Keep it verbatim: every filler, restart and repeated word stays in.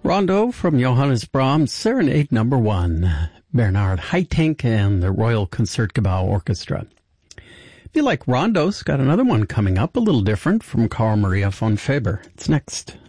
Rondo from Johannes Brahms, Serenade Number One, Bernard Haitink and the Royal Concertgebouw Orchestra. If you like rondos, got another one coming up, a little different, from Carl Maria von Faber. It's next.